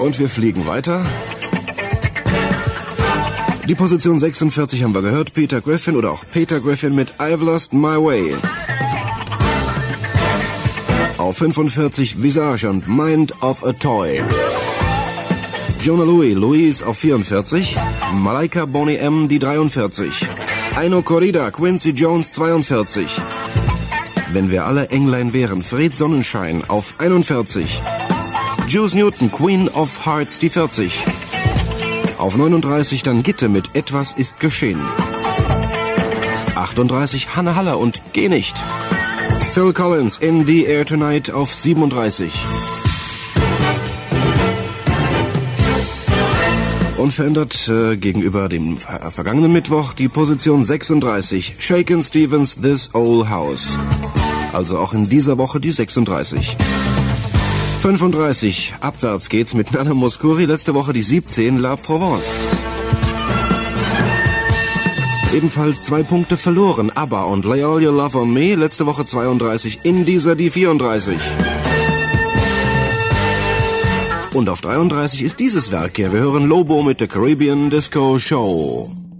Und wir fliegen weiter. Die Position 46 haben wir gehört. Peter Griffin oder auch Peter Griffin mit I've Lost My Way. Auf 45 Visage und Mind of a Toy. Jonah Louise auf 44. Malaika Boney M. die 43. Aino Corrida, Quincy Jones 42. Wenn wir alle Englein wären, Fred Sonnenschein auf 41. Juice Newton, Queen of Hearts die 40. Auf 39 dann Gitte mit Etwas ist geschehen. 38 Hanne Haller und Geh nicht. Phil Collins, In the Air Tonight auf 37. Unverändert gegenüber dem vergangenen Mittwoch die Position 36. Shakin' Stevens, This Old House. Also auch in dieser Woche die 36. 35. Abwärts geht's mit Nana Mouskouri. Letzte Woche die 17. La Provence. Ebenfalls 2 Punkte verloren. ABBA und Lay All Your Love on Me. Letzte Woche 32. In dieser die 34. Und auf 33 ist dieses Werk hier. Wir hören Lobo mit der Caribbean Disco Show.